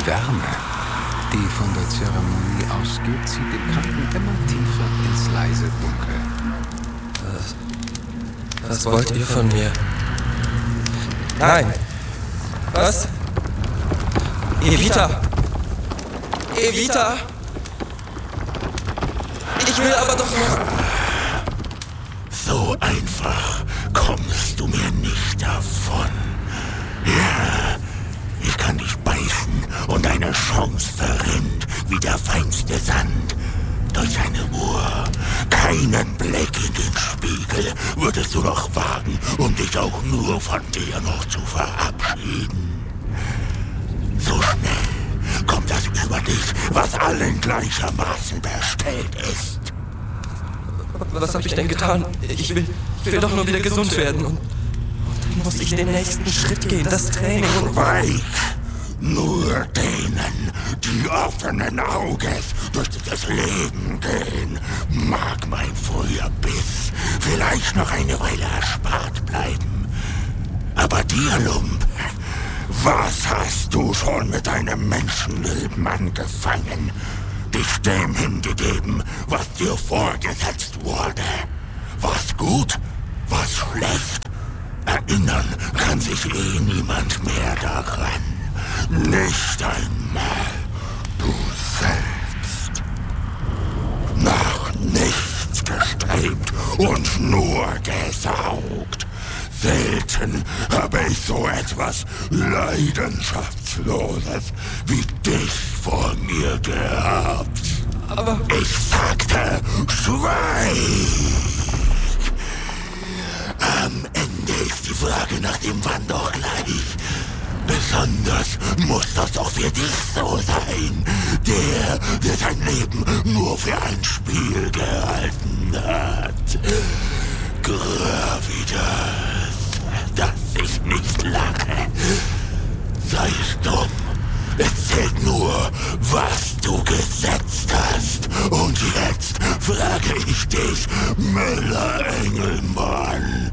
Die Wärme, die von der Zeremonie ausgeht, zieht den Kranken immer tiefer ins leise Dunkel. Was wollt ihr von mir? Nein! Was? Evita! Evita! Ich will aber doch noch... So einfach kommst du mir nicht davon. Ja, ich kann dich beißen und deine Chance verrinnt wie der feinste Sand durch eine Uhr. Keinen Blick in den Spiegel würdest du noch wagen, um dich auch nur von dir noch zu verabschieden. So schnell kommt das über dich, was allen gleichermaßen bestellt ist. Was habe ich denn getan? Ich will doch nur wieder gesund werden und dann muss ich den nächsten Schritt gehen, das Training. Schweig! Nur denen, die offenen Auges durch das Leben gehen, mag mein Feuerbiss vielleicht noch eine Weile erspart bleiben. Aber dir, Lump, was hast du schon mit deinem Menschenleben angefangen? Dich dem hingegeben, was dir vorgesetzt wurde. Was gut, was schlecht. Erinnern kann sich niemand mehr daran. Nicht einmal du selbst. Nach nichts gestrebt und nur gesaugt. Selten habe ich so etwas Leidenschaftsloses wie dich vor mir gehabt. Aber... Ich sagte, schweig! Am Ende ist die Frage nach dem Wann doch gleich. Besonders muss das doch für dich so sein. Der sein Leben nur für ein Spiel gehalten hat. Gravitas, dass ich nicht lache. Sei es dumm. Es zählt nur, was du gesetzt hast. Und jetzt frage ich dich, Müller-Engelmann,